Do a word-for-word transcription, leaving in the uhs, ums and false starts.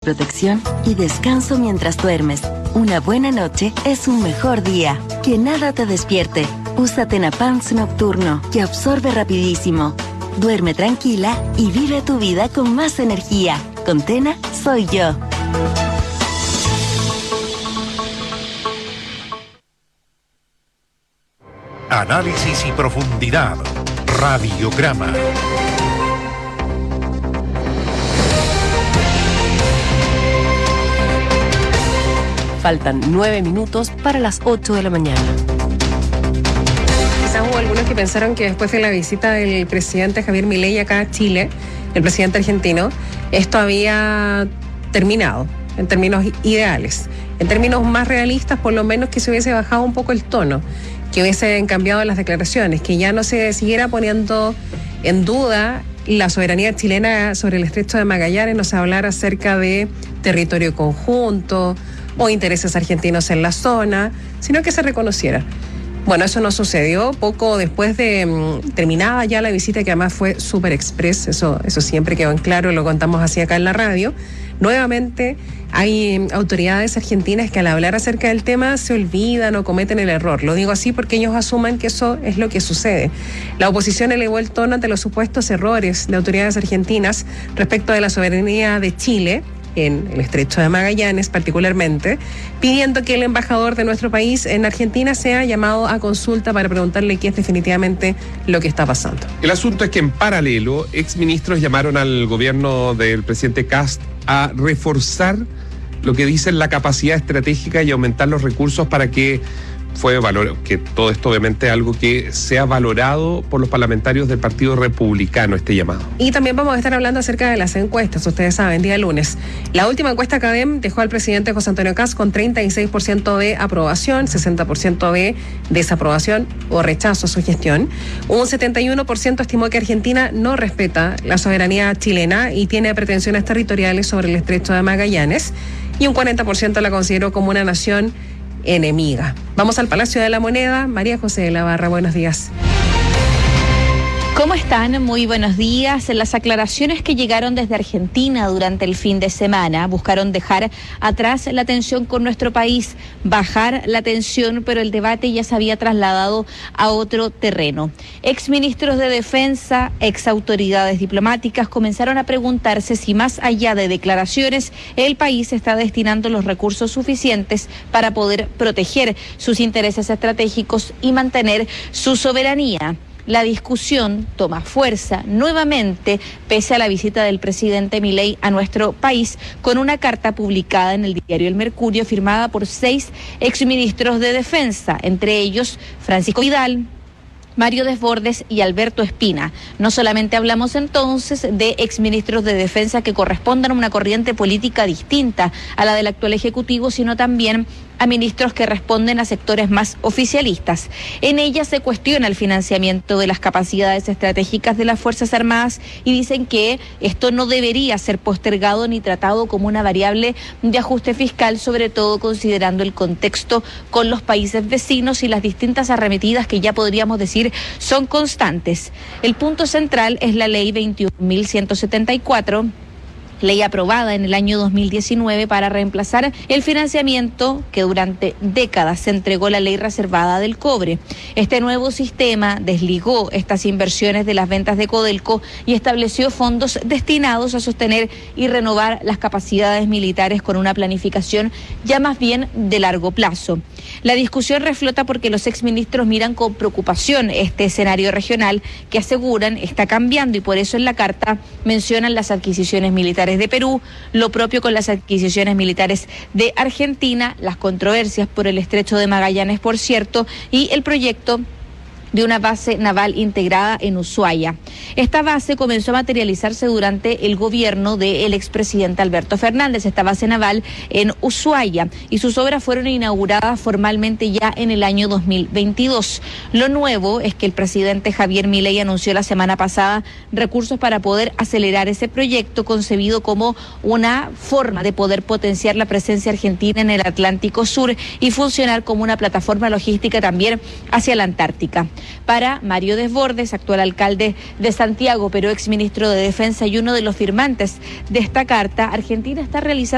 protección y descanso mientras duermes. Una buena noche es un mejor día. Que nada te despierte. Usa Tenapans Nocturno, que absorbe rapidísimo. Duerme tranquila y vive tu vida con más energía. Con Tena, soy yo. Análisis y profundidad. Radiograma. Faltan nueve minutos para las ocho de la mañana. Quizás hubo algunos que pensaron que después de la visita del presidente Javier Milei acá a Chile, el presidente argentino, esto había terminado en términos ideales. En términos más realistas, por lo menos que se hubiese bajado un poco el tono, que hubiesen cambiado las declaraciones, que ya no se siguiera poniendo en duda la soberanía chilena sobre el Estrecho de Magallanes, no se hablara acerca de territorio conjunto o intereses argentinos en la zona, sino que se reconociera. Bueno, eso no sucedió. Poco después de um, terminada ya la visita, que además fue súper express, eso, eso siempre quedó en claro, lo contamos así acá en la radio. Nuevamente hay um, autoridades argentinas que al hablar acerca del tema se olvidan o cometen el error. Lo digo así porque ellos asumen que eso es lo que sucede. La oposición elevó el tono ante los supuestos errores de autoridades argentinas respecto de la soberanía de Chile en el Estrecho de Magallanes particularmente, pidiendo que el embajador de nuestro país en Argentina sea llamado a consulta para preguntarle qué es definitivamente lo que está pasando. El asunto es que en paralelo, exministros llamaron al gobierno del presidente Kast a reforzar lo que dicen la capacidad estratégica y aumentar los recursos para que fue valor, que todo esto obviamente es algo que sea valorado por los parlamentarios del Partido Republicano, este llamado. Y también vamos a estar hablando acerca de las encuestas, ustedes saben, día lunes. La última encuesta CADEM dejó al presidente José Antonio Kast con treinta y seis por ciento de aprobación, sesenta por ciento de desaprobación o rechazo a su gestión. Un setenta y uno por ciento estimó que Argentina no respeta la soberanía chilena y tiene pretensiones territoriales sobre el Estrecho de Magallanes, y un cuarenta por ciento la consideró como una nación enemiga. Vamos al Palacio de la Moneda. María José de la Barra, buenos días. ¿Cómo están? Muy buenos días. Las aclaraciones que llegaron desde Argentina durante el fin de semana buscaron dejar atrás la tensión con nuestro país, bajar la tensión, pero el debate ya se había trasladado a otro terreno. Exministros de Defensa, exautoridades diplomáticas comenzaron a preguntarse si más allá de declaraciones, el país está destinando los recursos suficientes para poder proteger sus intereses estratégicos y mantener su soberanía. La discusión toma fuerza nuevamente pese a la visita del presidente Milei a nuestro país, con una carta publicada en el diario El Mercurio firmada por seis exministros de Defensa, entre ellos Francisco Vidal, Mario Desbordes y Alberto Espina. No solamente hablamos entonces de exministros de Defensa que correspondan a una corriente política distinta a la del actual Ejecutivo, sino también a ministros que responden a sectores más oficialistas. En ella se cuestiona el financiamiento de las capacidades estratégicas de las Fuerzas Armadas y dicen que esto no debería ser postergado ni tratado como una variable de ajuste fiscal, sobre todo considerando el contexto con los países vecinos y las distintas arremetidas que ya podríamos decir son constantes. El punto central es la ley veintiún mil ciento setenta y cuatro, ley aprobada en el año dos mil diecinueve para reemplazar el financiamiento que durante décadas se entregó la ley reservada del cobre. Este nuevo sistema desligó estas inversiones de las ventas de Codelco y estableció fondos destinados a sostener y renovar las capacidades militares con una planificación ya más bien de largo plazo. La discusión reflota porque los exministros miran con preocupación este escenario regional que aseguran está cambiando, y por eso en la carta mencionan las adquisiciones militares de Perú, lo propio con las adquisiciones militares de Argentina, las controversias por el Estrecho de Magallanes, por cierto, y el proyecto de una base naval integrada en Ushuaia. Esta base comenzó a materializarse durante el gobierno del expresidente Alberto Fernández, esta base naval en Ushuaia, y sus obras fueron inauguradas formalmente ya en el año dos mil veintidós. Lo nuevo es que el presidente Javier Milei anunció la semana pasada recursos para poder acelerar ese proyecto, concebido como una forma de poder potenciar la presencia argentina en el Atlántico Sur y funcionar como una plataforma logística también hacia la Antártica. Para Mario Desbordes, actual alcalde de Santiago, pero exministro de Defensa y uno de los firmantes de esta carta, Argentina está realizando